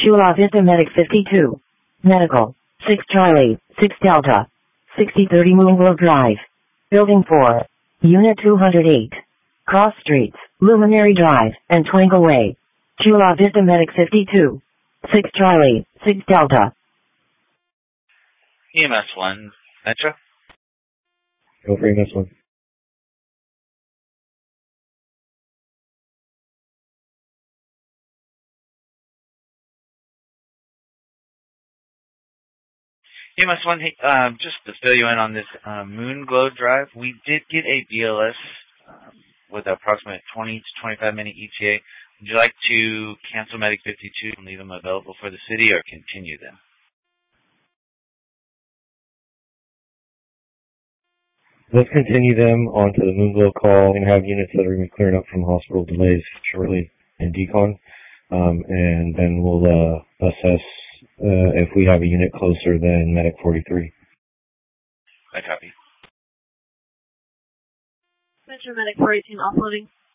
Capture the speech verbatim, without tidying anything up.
Chula Vista Medic fifty-two. Medical. six Charlie, six Delta. sixty thirty Moongrove Drive. Building four. Unit two hundred eight. Cross Streets, Luminary Drive, and Twinkle Way. Chula Vista Medic fifty-two. six Charlie, six Delta. E M S one, Metro. Go for E M S one. E M S one, hey, um, just to fill you in on this uh, Moonglow Drive, we did get a B L S um, with approximate twenty to twenty-five minute E T A. Would you like to cancel Medic fifty-two and leave them available for the city, or continue them? Let's continue them onto the Moonglow call and have units that are going to be clearing up from hospital delays shortly in decon. Um, and then we'll uh, assess uh, if we have a unit closer than Medic forty-three. I copy. Metro Medic four eighteen offloading.